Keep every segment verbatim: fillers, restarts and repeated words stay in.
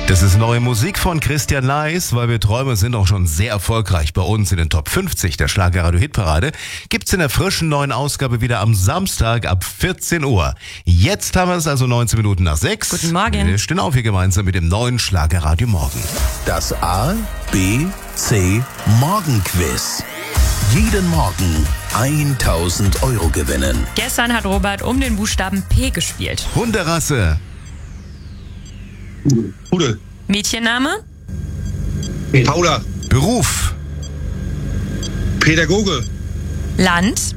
Das ist neue Musik von Christian Leis, weil wir Träumer sind auch schon sehr erfolgreich bei uns in den Top fünfzig der Schlagerradio-Hitparade. Gibt's in der frischen neuen Ausgabe wieder am Samstag ab vierzehn Uhr. Jetzt haben wir es also neunzehn Minuten nach sechs. Guten Morgen. Wir stehen auf hier gemeinsam mit dem neuen Schlagerradio Morgen. Das A, B, C Morgenquiz. Jeden Morgen tausend Euro gewinnen. Gestern hat Robert um den Buchstaben P gespielt. Hunderasse. Pudel. Mädchenname? Paula. Beruf. Pädagoge. Land?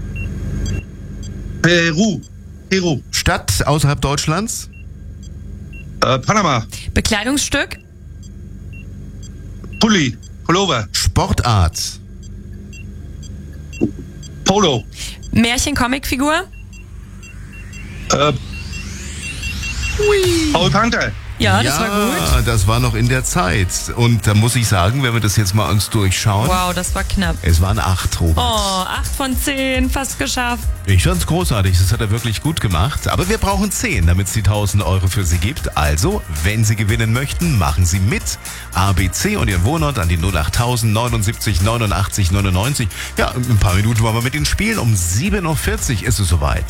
Peru. Peru. Stadt außerhalb Deutschlands. Äh, Panama. Bekleidungsstück? Pulli. Pullover. Sportart. Polo. Märchen-Comicfigur? Äh, Paul Panther. Ja, das ja, war gut. das war noch in der Zeit. Und da muss ich sagen, wenn wir das jetzt mal uns durchschauen. Wow, das war knapp. Es waren acht, Robert. Oh, acht von zehn, fast geschafft. Ich fand's großartig, das hat er wirklich gut gemacht. Aber wir brauchen zehn, damit es die tausend Euro für Sie gibt. Also, wenn Sie gewinnen möchten, machen Sie mit. A, B, C und Ihren Wohnort an die null acht null null neunundsiebzig neunundachtzig neunundneunzig. Ja, in ein paar Minuten wollen wir mit Ihnen spielen. Um sieben Uhr vierzig ist es soweit.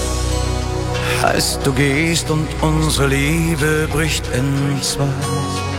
Heißt, du gehst und unsere Liebe bricht in zwei.